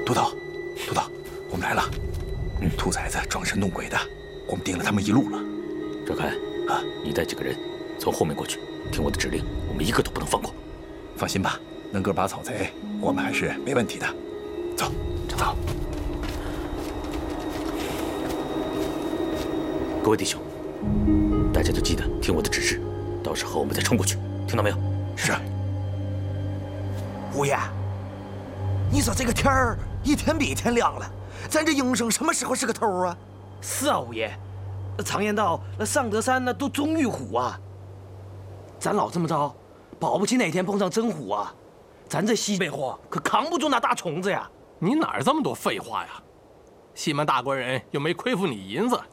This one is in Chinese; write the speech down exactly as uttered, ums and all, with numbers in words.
督导，督导，我们来了。嗯，兔崽子装神弄鬼的，我们盯了他们一路了。 赵开啊，你带几个人从后面过去，听我的指令，我们一个都不能放过。 放心吧，能个把草贼，我们还是没问题的。走，走。 各位弟兄，大家都记得听我的指示，到时候我们再冲过去，听到没有？ 是。 五爷，你说这个天儿一天比一天亮了，咱这营生什么时候是个头啊？ 是啊，五爷，常言道，那上得山那都终遇虎啊。咱老这么着，保不齐哪天碰上真虎啊，咱这西北货可扛不住那大虫子呀。 你哪儿这么多废话呀？西门大官人又没亏负你银子，